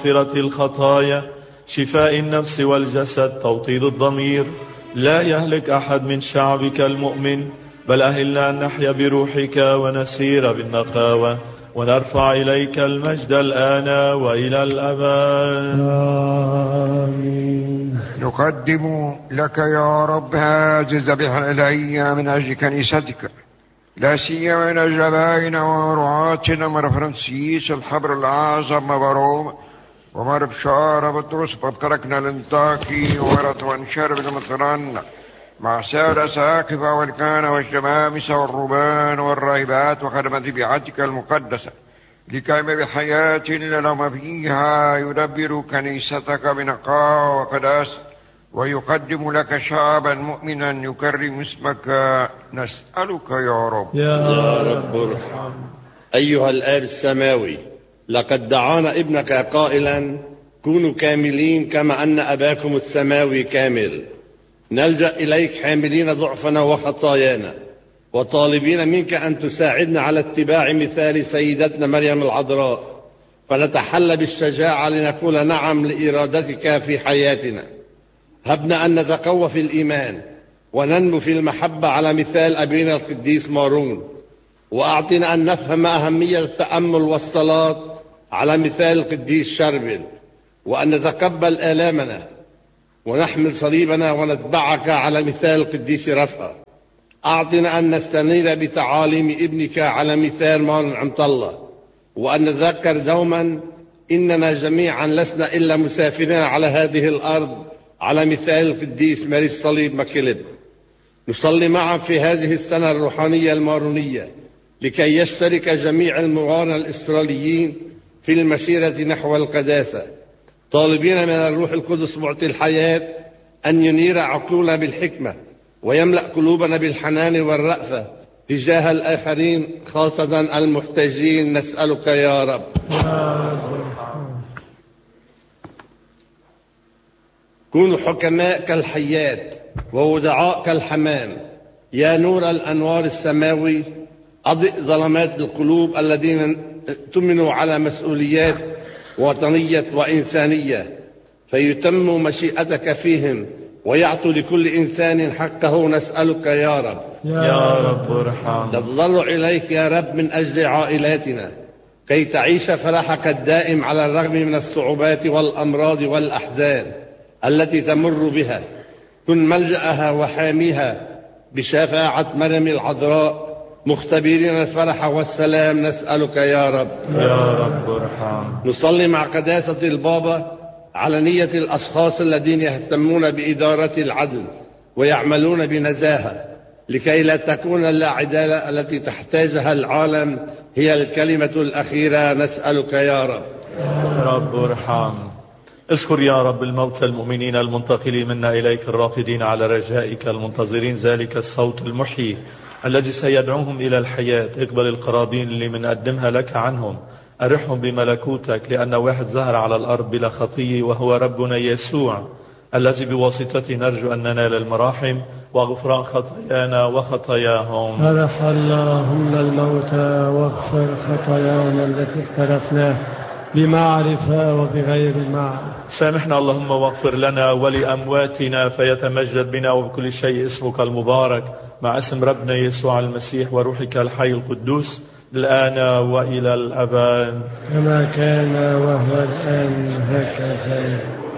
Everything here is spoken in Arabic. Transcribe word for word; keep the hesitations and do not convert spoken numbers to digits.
مغفرة الخطايا، شفاء النفس والجسد، توطيد الضمير. لا يهلك أحد من شعبك المؤمن، بل أهلنا أن نحيا بروحك ونسير بالنقاوة، ونرفع إليك المجد الآن وإلى الأبد. آمين. نقدم لك يا رب هذه الذبيحة الإلهية من أجل كنيستك، لا سيما من أجل آبائنا ورعاتنا مر فرانسيس الحبر الأعظم مبروم، ومر بشارة بطرس بطركنا الانطاكي ومرت وانشر بالمصران، مع سادة ساقفة والكهنة والشمامسة والرهبان والراهبات وخدمة بيعتك المقدسة، لكيما بحياة لهم فيها يدبر كنيستك بنقاء وقداسة، ويقدم لك شعبا مؤمنا يكرم اسمك. نسألك يا رب. يا رب ارحم. أيها الآب السماوي، لقد دعانا ابنك قائلا: كونوا كاملين كما أن أباكم السماوي كامل. نلجأ إليك حاملين ضعفنا وخطايانا، وطالبين منك أن تساعدنا على اتباع مثال سيدتنا مريم العذراء، فنتحلى بالشجاعة لنقول نعم لإرادتك في حياتنا. هبنا أن نتقوى في الإيمان وننمو في المحبة على مثال أبينا القديس مارون، وأعطنا أن نفهم أهمية التأمل والصلاة على مثال القديس شربل، وأن نتقبل آلامنا ونحمل صليبنا ونتبعك على مثال القديس رفقة. أعطنا أن نستنير بتعاليم ابنك على مثال مار عمطلة، وأن نتذكر دوما إننا جميعا لسنا إلا مسافرين على هذه الأرض على مثال القديس ماري الصليب مكلب. نصلي معا في هذه السنة الروحانية المارونية لكي يشترك جميع المغارنة الإسرائيليين في المسيرة نحو القداسة، طالبين من الروح القدس معطي الحياة أن ينير عقولنا بالحكمة ويملأ قلوبنا بالحنان والرأفة تجاه الآخرين، خاصة المحتاجين. نسألك يا رب. كونوا حكماء كالحيات وودعاء كالحمام، يا نور الأنوار السماوي، أضئ ظلمات القلوب الذين تمنوا على مسؤوليات وطنية وإنسانية، فيتم مشيئتك فيهم ويعطوا لكل إنسان حقه. نسألك يا رب. يا رب ارحم. نتضرع إليك يا رب من أجل عائلاتنا كي تعيش فرحك الدائم على الرغم من الصعوبات والأمراض والأحزان التي تمر بها. كن ملجأها وحاميها بشفاعة مريم العذراء، مختبرين الفرح والسلام. نسألك يا رب. يا رب ارحم. نصلي مع قداسة البابا على نية الأشخاص الذين يهتمون بإدارة العدل ويعملون بنزاهة، لكي لا تكون اللاعدالة التي تحتاجها العالم هي الكلمة الأخيرة. نسألك يا رب. يا رب ارحم. اذكر يا رب الموتى المؤمنين المنتقلين منا إليك، الراقدين على رجائك، المنتظرين ذلك الصوت المحيي الذي سيدعوهم إلى الحياة. اقبل القرابين اللي منقدمها لك عنهم، أرحهم بملكوتك، لأن واحد ظهر على الأرض بلا خطية وهو ربنا يسوع، الذي بواسطته نرجو أن ننال المراحم وغفران خطايانا وخطاياهم. فرح اللهم الموتى واغفر خطايانا التي اقترفناها بمعرفة وبغير معرفة. سامحنا اللهم واغفر لنا ولأمواتنا، فيتمجد بنا وبكل شيء اسمك المبارك، مع اسم ربنا يسوع المسيح وروحك الحي القدوس، الآن وإلى الأبد، كما كان وهو الآن هكذا.